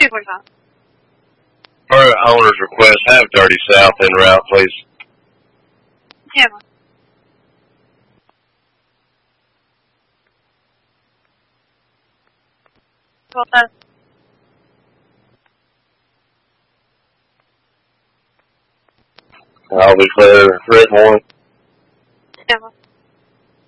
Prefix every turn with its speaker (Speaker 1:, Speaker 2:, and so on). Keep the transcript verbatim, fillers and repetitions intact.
Speaker 1: two forty-five.
Speaker 2: Per owner's request, have thirty South en route, please.
Speaker 1: Yeah. Well, uh,
Speaker 2: I'll be clear, red one.